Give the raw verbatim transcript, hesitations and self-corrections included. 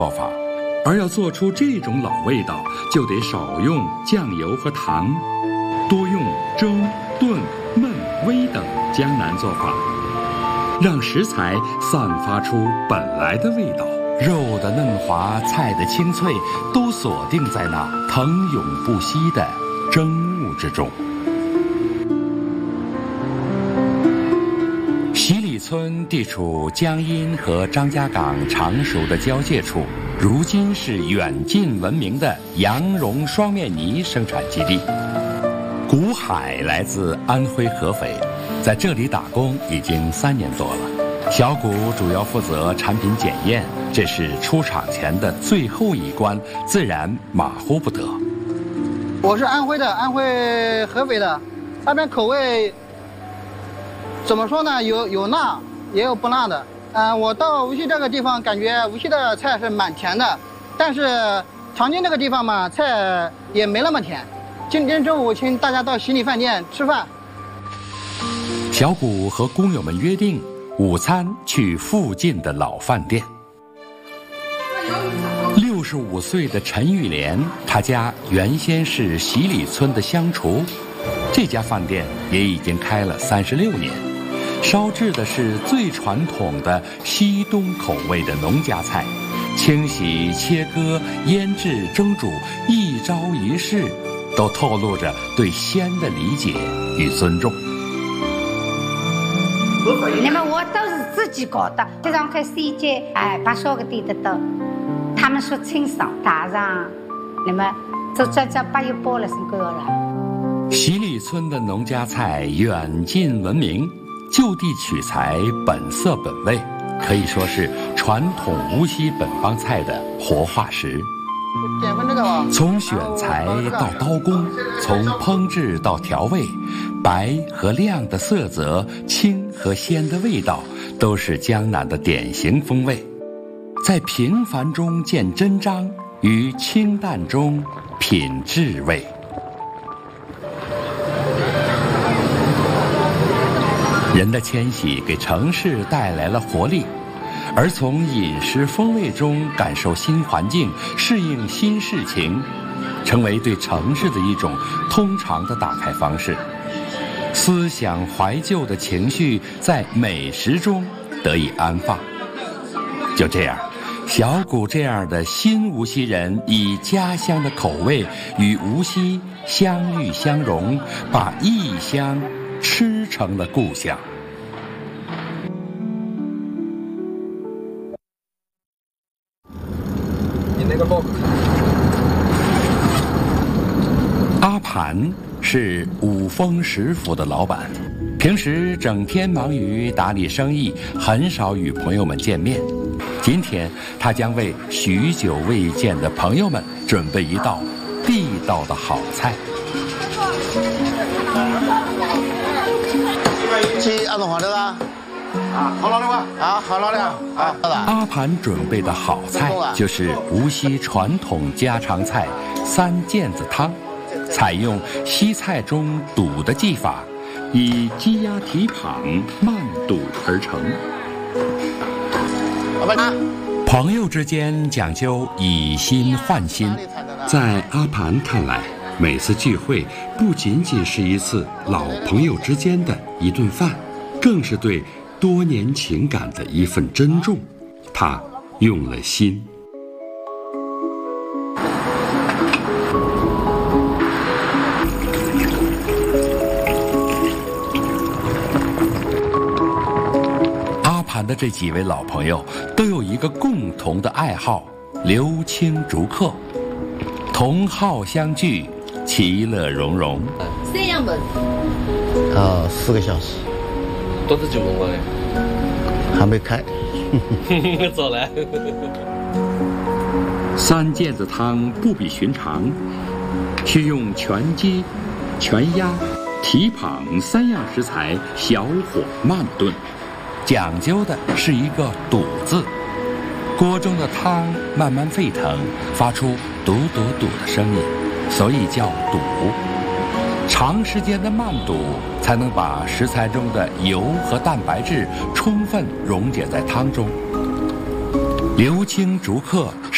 做法，而要做出这种老味道，就得少用酱油和糖，多用蒸、炖、焖、煨等江南做法，让食材散发出本来的味道。肉的嫩滑，菜的清脆，都锁定在那腾涌不息的蒸雾之中。洗礼村地处江阴和张家港常熟的交界处，如今是远近闻名的羊绒双面泥生产基地。古海来自安徽合肥，在这里打工已经三年多了。小谷主要负责产品检验，这是出厂前的最后一关，自然马虎不得。 我是安徽的，安徽合肥的，那边口味怎么说呢？有有辣，也有不辣的。嗯、呃，我到无锡这个地方，感觉无锡的菜是蛮甜的，但是长津这个地方嘛，菜也没那么甜。今天中午请大家到洗礼饭店吃饭。 小谷和工友们约定，午餐去附近的老饭店。六十五岁的陈玉莲，他家原先是洗礼村的乡厨，这家饭店也已经开了三十六年。烧制的是最传统的西东口味的农家菜，清洗、切割、腌制、蒸煮，一招一式都透露着对鲜的理解与尊重。 那么我都是自己搞的，这上开水煎，哎，把烧个点得到。他们说清爽大上，那么就这这把油包了是够了。 洗礼村的农家菜远近闻名，就地取材，本色本味，可以说是传统无锡本帮菜的活化石。从选材到刀工，从烹制到调味，白和亮的色泽，清和鲜的味道，都是江南的典型风味。在平凡中见真章，于清淡中品至味。人的迁徙给城市带来了活力，而从饮食风味中感受新环境，适应新事情，成为对城市的一种通常的打开方式。思想怀旧的情绪在美食中得以安放。就这样，小谷这样的新无锡人，以家乡的口味与无锡相遇相融，把异乡吃成了故乡。 你那个报阿盘是五丰食府的老板，平时整天忙于打理生意，很少与朋友们见面。今天他将为许久未见的朋友们准备一道地道的好菜。 去二种黄豆啊！ 啊，好老的吧？ 啊，好老的啊！啊， 阿盘准备的好菜就是无锡传统家常菜三件子汤，采用西菜中肚的技法，以鸡鸭蹄膀慢肚而成。朋友之间讲究以心换心，在阿盘看来，每次聚会不仅仅是一次老朋友之间的一顿饭，更是对多年情感的一份珍重。他用了心。阿盘的这几位老朋友都有一个共同的爱好，流青逐客，同好相聚，其乐融融。 三样本。 呃，四个小时。 多少九公分嘞？ 还没开。 走了。 三件子汤不比寻常，需用全鸡、全鸭、蹄膀三样食材，小火慢炖，讲究的是一个笃字。锅中的汤慢慢沸腾，发出笃笃笃的声音，所以叫笃。长时间的慢笃，才能把食材中的油和蛋白质充分溶解在汤中。流青逐客是